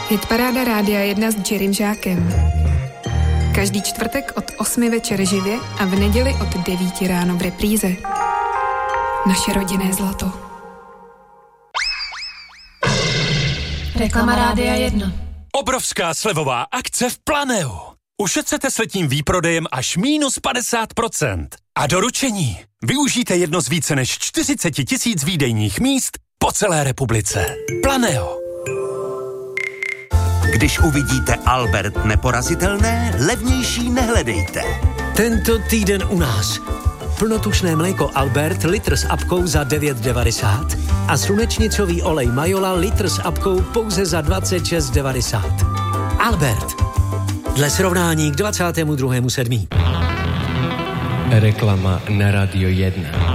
Hitparáda Rádia 1 s Jerrym Žákem. Každý čtvrtek od 8 večer živě a v neděli od 9 ráno v repríze. Naše rodinné zlato. Reklama Rádia 1. Obrovská slevová akce v Planeu. Ušetřete s letním výprodejem až -50%. A doručení. Využijte jedno z více než 40 000 výdejních míst po celé republice. Planeo. Když uvidíte Albert neporazitelné, levnější nehledejte. Tento týden u nás. Plnotučné mléko Albert litr s apkou za 9,90 a slunečnicový olej Majola litr s apkou pouze za 26,90. Albert. Dle srovnání k 22.7. Reklama na Radio 1.